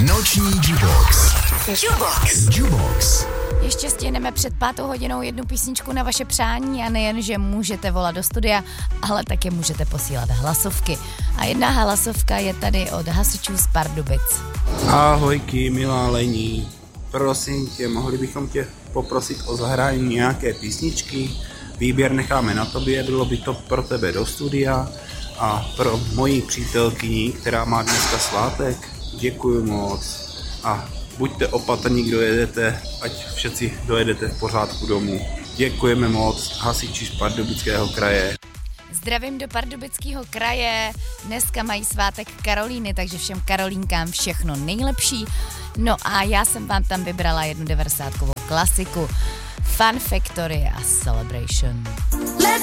Noční Jubox. Jubox. Ještě stihneme před 5:00 jednu písničku na vaše přání a nejen, že můžete volat do studia, ale také můžete posílat hlasovky. A jedna hlasovka je tady od hasičů z Pardubic. Ahojky, milá Lení. Prosím tě, mohli bychom tě poprosit o zahrání nějaké písničky? Výběr necháme na tobě, bylo by to pro tebe do studia a pro moji přítelkyni, která má dneska svátek. Děkuju moc a buďte opatrní, kdo jedete, ať všetci dojedete v pořádku domů. Děkujeme moc, hasiči z Pardubického kraje. Zdravím do Pardubického kraje, dneska mají svátek Karolíny, takže všem Karolínkám všechno nejlepší. No a já jsem vám tam vybrala jednu 90kovou klasiku Fun Factory a Celebration. Let's